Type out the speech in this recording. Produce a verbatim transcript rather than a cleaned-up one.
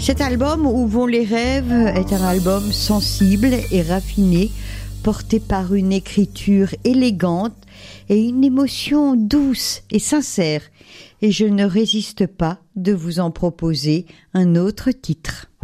Cet album Où vont les rêves est un album sensible et raffiné, porté par une écriture élégante et une émotion douce et sincère. Et je ne résiste pas de vous en proposer un autre titre.